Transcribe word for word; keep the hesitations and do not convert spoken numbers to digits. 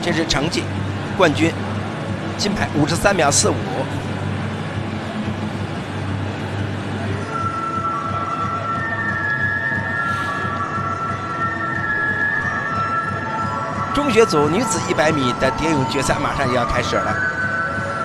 这是成绩，冠军，金牌五十三秒四五。中学组女子一百米的蝶泳决赛马上就要开始了。